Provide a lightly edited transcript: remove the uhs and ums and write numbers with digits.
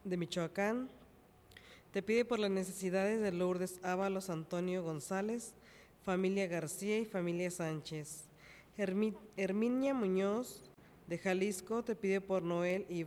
de Michoacán, te pide por las necesidades de Lourdes Ábalos, Antonio González, familia García y familia Sánchez. Herminia Muñoz de Jalisco te pide por Noel y